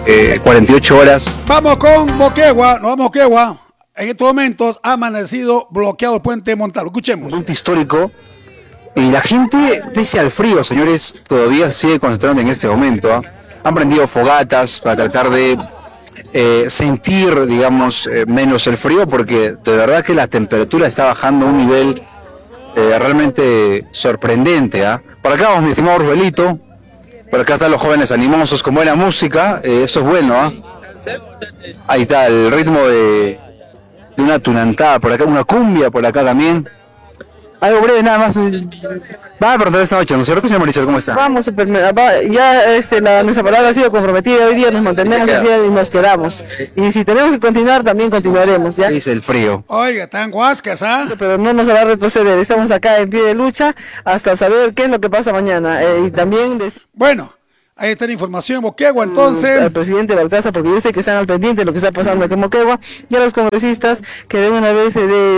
48 horas. Vamos con Moquegua, nos vamos a Moquegua. En estos momentos ha amanecido bloqueado el puente Montalvo. Escuchemos. Un punto histórico. Y la gente, pese al frío, señores, todavía sigue concentrando en este momento. Han prendido fogatas para tratar de sentir, digamos, menos el frío, porque de verdad que la temperatura está bajando a un nivel realmente sorprendente. Por acá vamos, mi estimado Rubelito. Por acá están los jóvenes animosos con buena música. Eso es bueno. Ahí está el ritmo de una tunantada por acá, una cumbia por acá también. Algo breve nada más. Va a preguntar esta noche, ¿no es cierto, señor Mauricio? ¿Cómo está? Vamos, ya nuestra palabra ha sido comprometida. Hoy día nos mantenemos en pie y nos quedamos. Y si tenemos que continuar, también continuaremos, ¿ya? Dice el frío. Oiga, están guascas, Pero no nos va a retroceder. Estamos acá en pie de lucha hasta saber qué es lo que pasa mañana. Y también... Bueno, ahí está la información en Moquegua, entonces. Al presidente Balcázar, porque yo sé que están al pendiente de lo que está pasando aquí en Moquegua, y a los congresistas que de una vez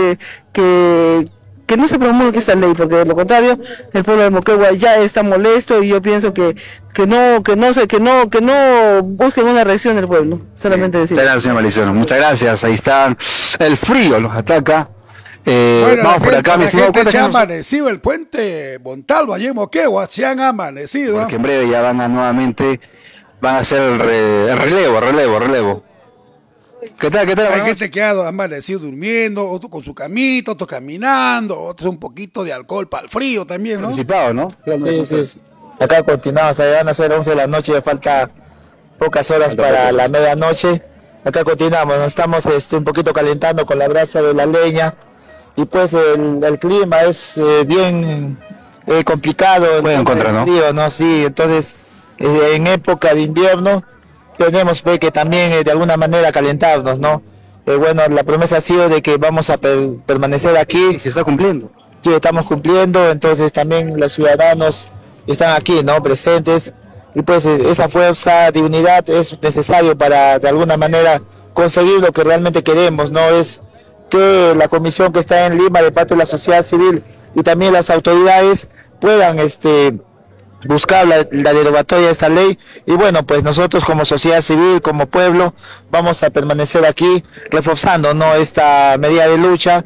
que no se promulgue esta ley, porque de lo contrario el pueblo de Moquegua ya está molesto, y yo pienso que no busquen una reacción del pueblo, solamente decir. Muchas gracias, señor Mauricio. Muchas gracias. Ahí está el frío, los ataca. Bueno, vamos por acá, mi estimado. Se ha amanecido el puente Montalvo allí en Moquegua, se han amanecido. Porque en breve ya van a hacer el relevo. ¿Qué tal? Hay gente que ha amanecido durmiendo, otro con su camita, otro caminando, otros un poquito de alcohol para el frío también, ¿no? Anticipado, ¿no? Sí. Acá continuamos, van a ser 11 de la noche, falta pocas horas para la medianoche. Acá continuamos, nos estamos un poquito calentando con la brasa de la leña, y pues el clima es bien complicado. Muy en contra, ¿no? Frío, ¿no? Sí, entonces en época de invierno tenemos que también de alguna manera calentarnos, ¿no? Bueno, la promesa ha sido de que vamos a permanecer aquí. Y se está cumpliendo. Sí, estamos cumpliendo, entonces también los ciudadanos están aquí, ¿no? Presentes, y pues esa fuerza de unidad es necesario para de alguna manera conseguir lo que realmente queremos, ¿no? Es que la comisión que está en Lima de parte de la sociedad civil y también las autoridades puedan buscar la derogatoria de esta ley, y bueno, pues nosotros como sociedad civil, como pueblo, vamos a permanecer aquí reforzando, ¿no?, esta medida de lucha.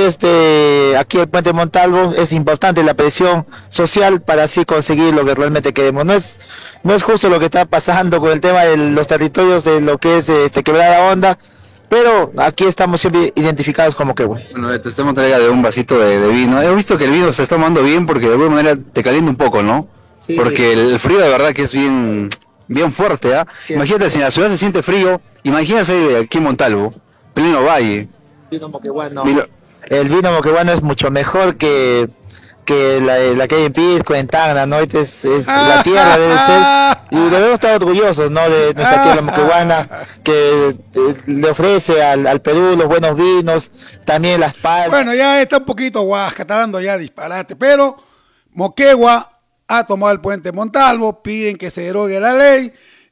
Desde aquí el puente Montalvo es importante la presión social para así conseguir lo que realmente queremos. No es justo lo que está pasando con el tema de los territorios de lo que es Quebrada Honda, pero aquí estamos siempre identificados como que bueno. Bueno, te estamos trayendo de un vasito de vino. He visto que el vino se está tomando bien porque de alguna manera te calienta un poco, ¿no? Sí, porque el frío de verdad que es bien fuerte, Sí, imagínate, si en la ciudad se siente frío, imagínate aquí en Montalvo, pleno valle. Vino moqueguano. El vino moqueguano es mucho mejor que la que hay en Pisco, en Tacna, ¿no? La tierra debe ser, y debemos estar orgullosos, ¿no?, de nuestra tierra moqueguana, que le ofrece al Perú los buenos vinos, también las palmas. Bueno, ya está un poquito guasca, está dando ya disparate, pero Moquegua ha tomado el puente Montalvo, piden que se derogue la ley,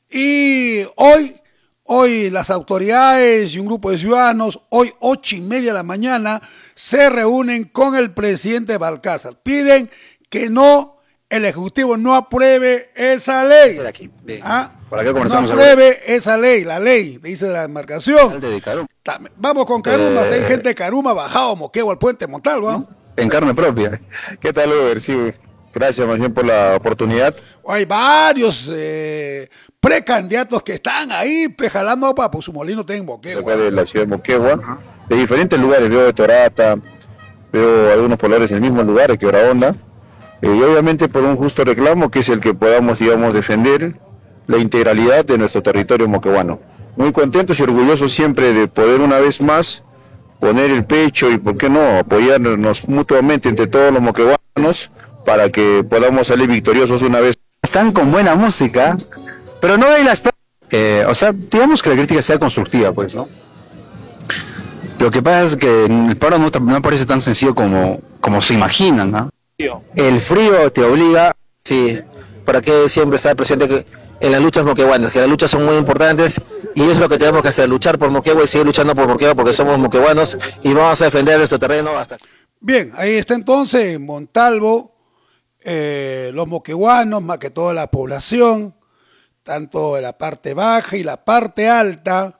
y hoy las autoridades y un grupo de ciudadanos, hoy 8:30 de la mañana, se reúnen con el presidente Balcázar. Piden que el Ejecutivo no apruebe esa ley. No apruebe esa ley, la ley, dice la demarcación. Vamos con Caruma, hay gente de Caruma bajado Moquegua al puente Montalvo. ¿No? En carne propia. ¿Qué tal, Uber? Sí, gracias más bien por la oportunidad. Hay varios precandidatos que están ahí jalando para su molino en Moquegua. Acá de la ciudad de Moquegua, de diferentes lugares, veo de Torata, veo algunos pobladores en el mismo lugar, de Quebrada Honda, y obviamente por un justo reclamo que es el que podamos, digamos, defender la integralidad de nuestro territorio moqueguano. Muy contentos y orgullosos siempre de poder una vez más poner el pecho y, ¿por qué no?, apoyarnos mutuamente entre todos los moqueguanos para que podamos salir victoriosos una vez. Están con buena música, pero no hay las... digamos que la crítica sea constructiva, pues, ¿no? Lo que pasa es que el paro no me parece tan sencillo como se imaginan, ¿no? El frío te obliga... Sí, para que siempre estar presente en las luchas moqueguanas, que las luchas son muy importantes, y eso es lo que tenemos que hacer, luchar por Moquegua y seguir luchando por Moquegua porque somos moqueguanos y vamos a defender nuestro terreno hasta... Bien, ahí está entonces Montalvo, los moqueguanos, más que toda la población, tanto la parte baja y la parte alta,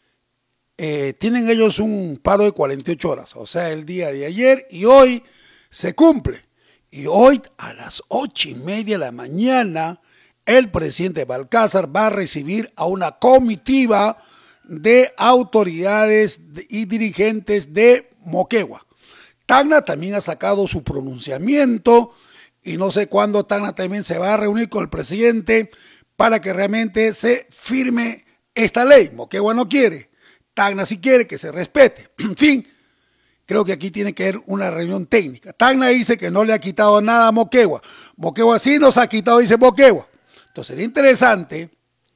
tienen ellos un paro de 48 horas, o sea, el día de ayer y hoy se cumple. Y hoy a las 8:30 de la mañana, el presidente Balcázar va a recibir a una comitiva de autoridades y dirigentes de Moquegua. Tacna también ha sacado su pronunciamiento y no sé cuándo Tacna también se va a reunir con el presidente para que realmente se firme esta ley. Moquegua no quiere, Tacna sí quiere que se respete. En fin, creo que aquí tiene que haber una reunión técnica. Tacna dice que no le ha quitado nada a Moquegua. Moquegua sí nos ha quitado, dice Moquegua. Entonces sería interesante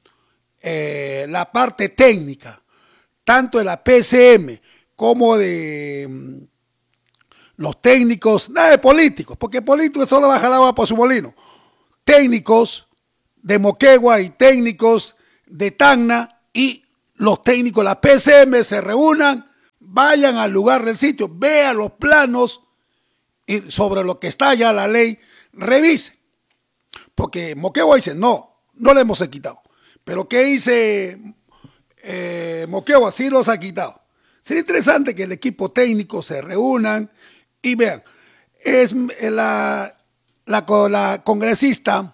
la parte técnica, tanto de la PCM como de los técnicos, nada de políticos, porque políticos solo bajan agua por su molino. Técnicos de Moquegua y técnicos de Tacna y los técnicos de la PCM se reúnan, vayan al lugar del sitio, vean los planos y sobre lo que está ya la ley, revisen. Porque Moquegua dice, no le hemos quitado. Pero ¿qué dice Moquegua? Sí los ha quitado. Sería interesante que el equipo técnico se reúnan y vean. Es la congresista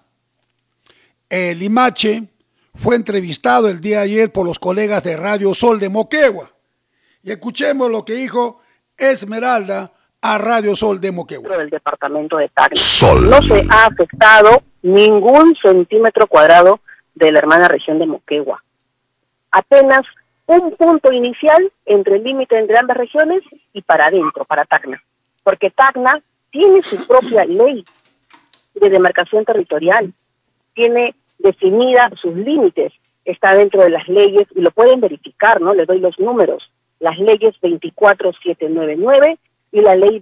Limache fue entrevistado el día de ayer por los colegas de Radio Sol de Moquegua. Y escuchemos lo que dijo Esmeralda a Radio Sol de Moquegua. Del departamento de Tacna. No se ha afectado ningún centímetro cuadrado de la hermana región de Moquegua. Apenas un punto inicial entre el límite entre ambas regiones y para adentro, para Tacna. Porque Tacna tiene su propia ley de demarcación territorial, tiene definida sus límites, está dentro de las leyes y lo pueden verificar, ¿no? Les doy los números. Las leyes 24799 y la ley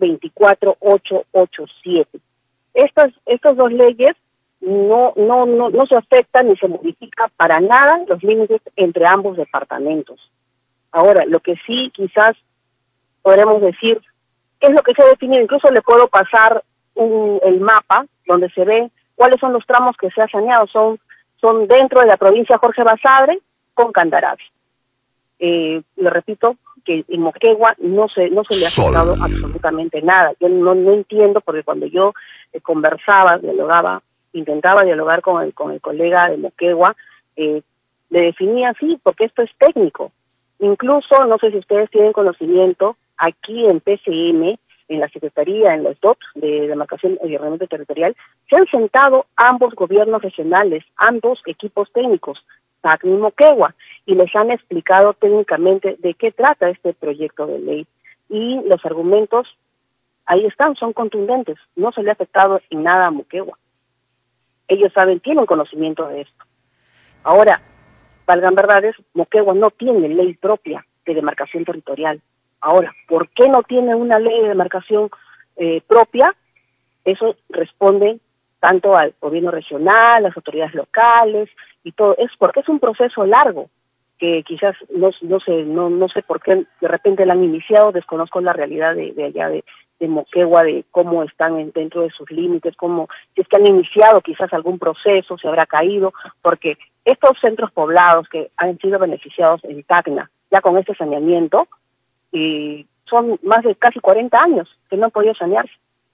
24887. Estas dos leyes no se afectan ni se modifica para nada los límites entre ambos departamentos. Ahora, lo que sí quizás podremos decir, ¿qué es lo que se ha definido? Incluso le puedo pasar el mapa donde se ve cuáles son los tramos que se ha saneado. Son dentro de la provincia Jorge Basadre con Candarave. Le repito que en Moquegua no se le ha afectado absolutamente nada. Yo no entiendo, porque cuando yo conversaba, intentaba dialogar con el colega de Moquegua, le definía así, porque esto es técnico. Incluso, no sé si ustedes tienen conocimiento, aquí en PCM, en la Secretaría, en los DOT de Demarcación y Ordenamiento Territorial, se han sentado ambos gobiernos regionales, ambos equipos técnicos, Tacna y Moquegua, y les han explicado técnicamente de qué trata este proyecto de ley. Y los argumentos, ahí están, son contundentes. No se le ha afectado en nada a Moquegua. Ellos saben, tienen conocimiento de esto. Ahora, valgan verdades, Moquegua no tiene ley propia de demarcación territorial. Ahora, ¿por qué no tiene una ley de demarcación propia? Eso responde tanto al gobierno regional, las autoridades locales y todo. Es porque es un proceso largo que quizás no sé por qué de repente la han iniciado, desconozco la realidad de allá de Moquegua, de cómo están dentro de sus límites, si es que han iniciado quizás algún proceso, se habrá caído, porque estos centros poblados que han sido beneficiados en Tacna, ya con este saneamiento, y son más de casi 40 años que no han podido sanearse.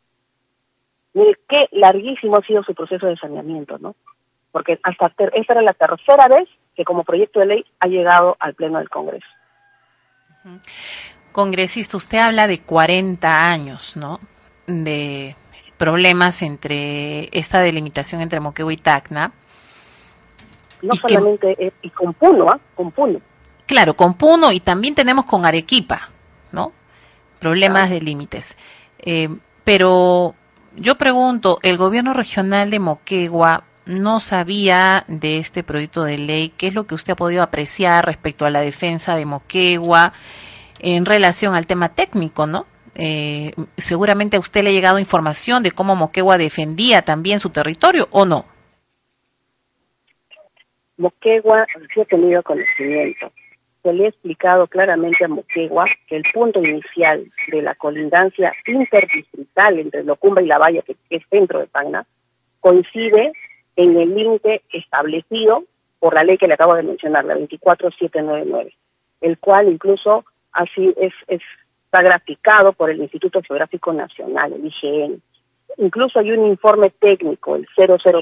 Mire, qué larguísimo ha sido su proceso de saneamiento, ¿no? Porque esta era la tercera vez que como proyecto de ley ha llegado al Pleno del Congreso. Congresista, usted habla de 40 años, ¿no? De problemas entre esta delimitación entre Moquegua y Tacna. No solamente, y con Puno, con Puno. Claro, con Puno y también tenemos con Arequipa, ¿no? Problemas de límites. Pero yo pregunto, ¿el gobierno regional de Moquegua no sabía de este proyecto de ley? ¿Qué es lo que usted ha podido apreciar respecto a la defensa de Moquegua en relación al tema técnico, ¿no? Seguramente a usted le ha llegado información de cómo Moquegua defendía también su territorio, ¿o no? Moquegua sí ha tenido conocimiento. Se le ha explicado claramente a Moquegua que el punto inicial de la colindancia interdistrital entre Locumba y La Valla, que es centro de Tacna, coincide en el límite establecido por la ley que le acabo de mencionar, la 24799, el cual incluso así está graficado por el Instituto Geográfico Nacional, el IGN. Incluso hay un informe técnico, el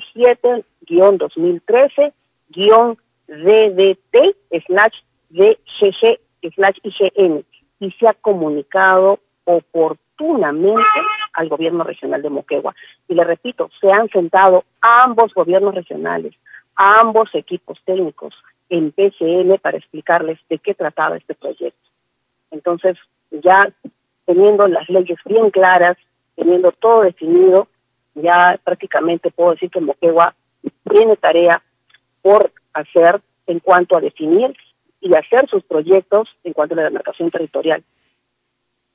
007-DDT/DGG/IGN, y se ha comunicado oportunamente al gobierno regional de Moquegua. Y le repito, se han sentado ambos gobiernos regionales, ambos equipos técnicos en PCM para explicarles de qué trataba este proyecto. Entonces, ya teniendo las leyes bien claras, teniendo todo definido, ya prácticamente puedo decir que Moquegua tiene tarea por hacer en cuanto a definir y hacer sus proyectos en cuanto a la demarcación territorial.